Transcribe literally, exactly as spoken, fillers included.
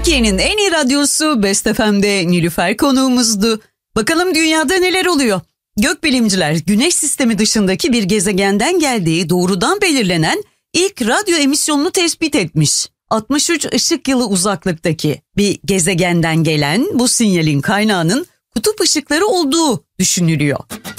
Türkiye'nin en iyi radyosu Best F M'de Nilüfer konuğumuzdu. Bakalım dünyada neler oluyor? Gökbilimciler Güneş sistemi dışındaki bir gezegenden geldiği doğrudan belirlenen ilk radyo emisyonunu tespit etmiş. altmış üç ışık yılı uzaklıktaki bir gezegenden gelen bu sinyalin kaynağının kutup ışıkları olduğu düşünülüyor.